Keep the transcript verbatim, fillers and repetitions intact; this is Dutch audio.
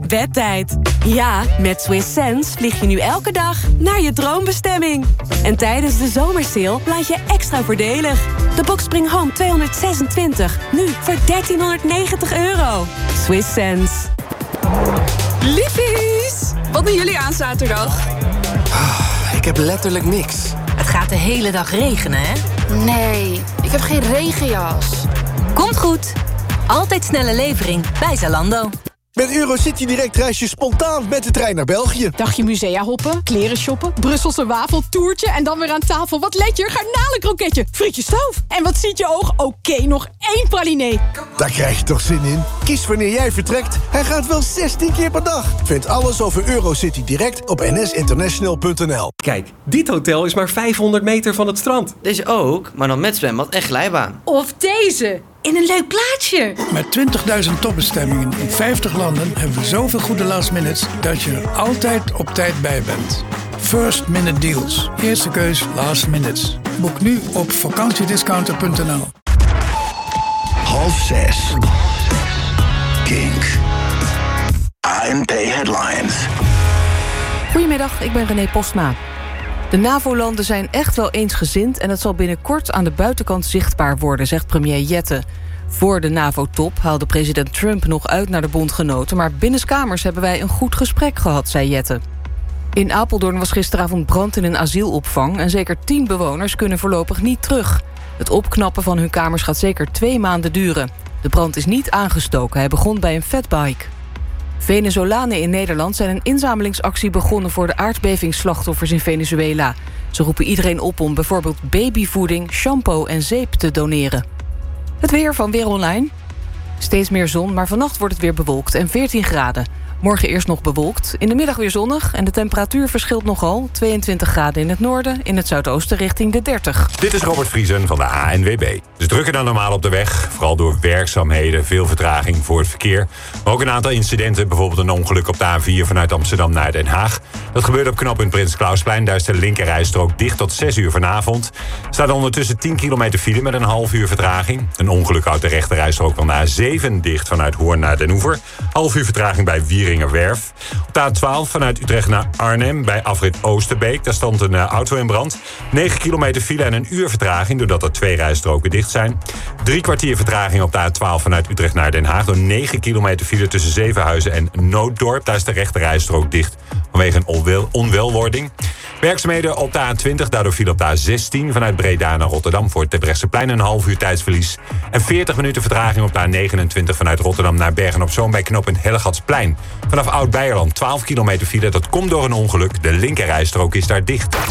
bedtijd. Ja, met Swiss Sense vlieg je nu elke dag naar je droombestemming. En tijdens de zomersale laat je extra voordelig. De Box Spring Home tweehonderdzesentwintig, nu voor dertienhonderdnegentig euro. Swiss Sense. Liefies, wat doen jullie aan zaterdag? Ik heb letterlijk niks. Het gaat de hele dag regenen, hè? Nee, ik heb geen regenjas. Komt goed. Altijd snelle levering bij Zalando. Met Eurocity Direct reis je spontaan met de trein naar België. Dagje musea hoppen, kleren shoppen, Brusselse wafeltoertje... en dan weer aan tafel. Wat let je? Garnalenkroketje, frietje stoof. En wat ziet je oog? Oké, okay, nog één pralinee. Daar krijg je toch zin in? Kies wanneer jij vertrekt. Hij gaat wel zestien keer per dag. Vind alles over Eurocity Direct op n s international punt n l. Kijk, dit hotel is maar vijfhonderd meter van het strand. Deze ook, maar dan met zwembad en glijbaan. Of deze, in een leuk plaatsje. Met twintigduizend topbestemmingen in vijftig landen... hebben we zoveel goede last minutes dat je er altijd op tijd bij bent. First Minute Deals. Eerste keus, last minutes. Boek nu op vakantiediscounter punt n l. Half zes. Kink. A N P Headlines. Goedemiddag, ik ben René Postma. De NAVO-landen zijn echt wel eensgezind... en het zal binnenkort aan de buitenkant zichtbaar worden, zegt premier Jette. Voor de NAVO-top haalde president Trump nog uit naar de bondgenoten... maar binnenskamers hebben wij een goed gesprek gehad, zei Jette. In Apeldoorn was gisteravond brand in een asielopvang... en zeker tien bewoners kunnen voorlopig niet terug. Het opknappen van hun kamers gaat zeker twee maanden duren. De brand is niet aangestoken, hij begon bij een fatbike. Venezolanen in Nederland zijn een inzamelingsactie begonnen... voor de aardbevingsslachtoffers in Venezuela. Ze roepen iedereen op om bijvoorbeeld babyvoeding, shampoo en zeep te doneren. Het weer van Weer Online. Steeds meer zon, maar vannacht wordt het weer bewolkt en veertien graden. Morgen eerst nog bewolkt, in de middag weer zonnig... en de temperatuur verschilt nogal. tweeëntwintig graden in het noorden, in het zuidoosten richting de dertig. Dit is Robert Vriesen van de A N W B. Het is drukker dan normaal op de weg. Vooral door werkzaamheden, veel vertraging voor het verkeer. Maar ook een aantal incidenten, bijvoorbeeld een ongeluk op de A vier... vanuit Amsterdam naar Den Haag. Dat gebeurde op knooppunt Prins Klausplein. Daar is de linkerrijstrook dicht tot zes uur vanavond. Er staat ondertussen tien kilometer file met een half uur vertraging. Een ongeluk houdt de rechterrijstrook van de A zeven dicht... vanuit Hoorn naar Den Oever. Half uur vertraging bij Wieringerwerf. Op de A twaalf vanuit Utrecht naar Arnhem bij afrit Oosterbeek. Daar stond een uh, auto in brand. negen kilometer file en een uur vertraging... doordat er twee rijstroken dicht zijn. Drie kwartier vertraging op de A twaalf vanuit Utrecht naar Den Haag... door negen kilometer file tussen Zevenhuizen en Nooddorp. Daar is de rechterrijstrook dicht vanwege een onwel, onwelwording. Werkzaamheden op de A twintig, daardoor viel op de A zestien... vanuit Breda naar Rotterdam voor het Terbrechtseplein een half uur tijdsverlies. En veertig minuten vertraging op de A negenentwintig... vanuit Rotterdam naar Bergen-op-Zoom bij knooppunt Hellegatsplein. Vanaf Oud-Beierland twaalf kilometer file, dat komt door een ongeluk. De linkerrijstrook is daar dicht.